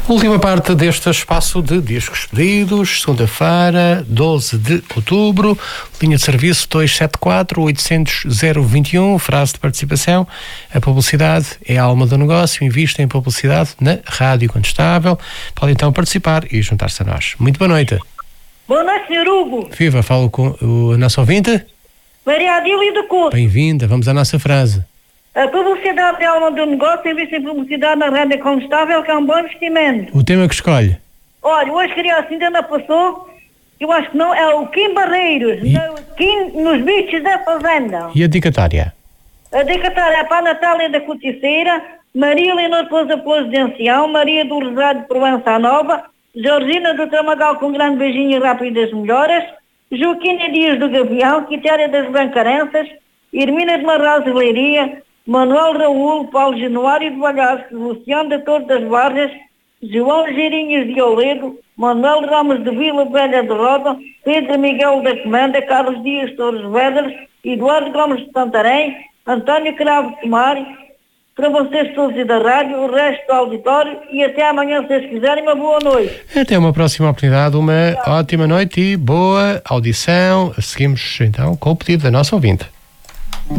Última parte deste espaço de discos pedidos, segunda-feira, 12 de outubro, linha de serviço 274-800-021, frase de participação: a publicidade é a alma do negócio, invista em publicidade na Rádio Incontestável. Pode então participar e juntar-se a nós. Muito boa noite. Boa noite, Sr. Hugo. Viva, falo com o nosso ouvinte. Maria Adília do Couto. Bem-vinda, vamos à nossa frase. A publicidade é a alma do negócio, invista em publicidade na Rádio Incontestável, que é um bom investimento. O tema que escolhe? Olha, hoje criança ainda não passou, eu acho que não, é o Kim Barreiros, nos bichos da fazenda. E a dedicatória? A dedicatória é para a Natália da Coticeira, Maria Leonor Pousa Presidencial, Maria do Rosário de Provença Nova, Georgina do Tramagal com um grande beijinho e rápidas melhoras, Joaquina Dias do Gavião, Quitéria das Brancarenças, Irmina de Marraz de Leiria, Manuel Raul, Paulo Januário de Valhasco, Luciano da Torre das Vargas, João Girinhas de Oledo, Manuel Ramos de Vila Velha de Roda, Pedro Miguel da Comenda, Carlos Dias Torres Vedras, Eduardo Gomes de Santarém, António Cravo de Tomar, para vocês todos e da rádio, o resto do auditório, e até amanhã, se vocês quiserem, uma boa noite. Até uma próxima oportunidade, uma ótima noite e boa audição. Seguimos então com o pedido da nossa ouvinte.